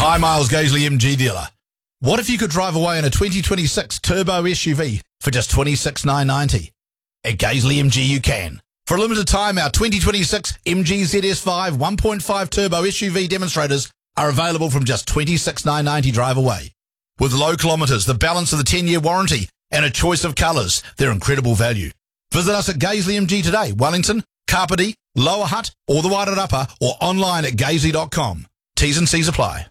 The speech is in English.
Hi, Miles Gaisley, MG dealer. What if you could drive away in a 2026 turbo SUV for just $26,990? At Gaisley MG you can. For a limited time, our 2026 MG ZS5 1.5 turbo SUV demonstrators are available from just $26,990 drive away. With low kilometres, the balance of the 10-year warranty, and a choice of colours, they're incredible value. Visit us at Gaisley MG today, Wellington, Kapiti, Lower Hutt, or the Wairakapa, or online at gaisley.com. T's and C's apply.